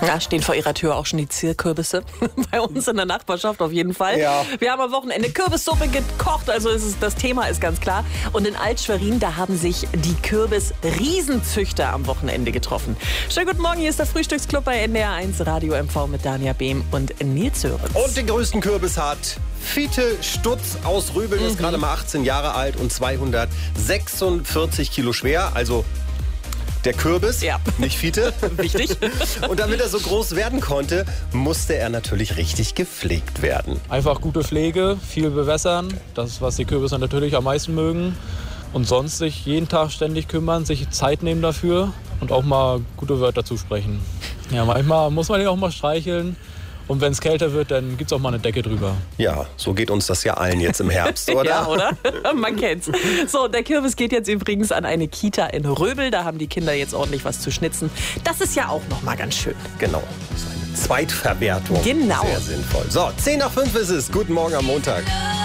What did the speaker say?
Ja, stehen vor ihrer Tür auch schon die Zierkürbisse. Bei uns in der Nachbarschaft auf jeden Fall. Ja. Wir haben am Wochenende Kürbissuppe gekocht, also das Thema ist ganz klar. Und in Alt-Schwerin, da haben sich die Kürbis-Riesenzüchter am Wochenende getroffen. Schönen guten Morgen, hier ist der Frühstücksclub bei NDR 1 Radio MV mit Dania Behm und Nils Hörenz. Und den größten Kürbis hat Fiete Stutz aus Röbeln, ist gerade mal 18 Jahre alt und 246 Kilo schwer, also der Kürbis, Ja. nicht Fiete. Wichtig. Und damit er so groß werden konnte, musste er natürlich richtig gepflegt werden. Einfach gute Pflege, viel bewässern, das, was die Kürbisse natürlich am meisten mögen. Und sonst sich jeden Tag ständig kümmern, sich Zeit nehmen dafür und auch mal gute Wörter zusprechen. Ja, manchmal muss man den auch mal streicheln. Und wenn es kälter wird, dann gibt es auch mal eine Decke drüber. Ja, so geht uns das ja allen jetzt im Herbst, oder? Ja, oder? Man kennt's. So, der Kürbis geht jetzt übrigens an eine Kita in Röbel. Da haben die Kinder jetzt ordentlich was zu schnitzen. Das ist ja auch noch mal ganz schön. Genau, das ist eine Zweitverwertung. Genau. Sehr sinnvoll. So, 10 nach 5 ist es. Guten Morgen am Montag.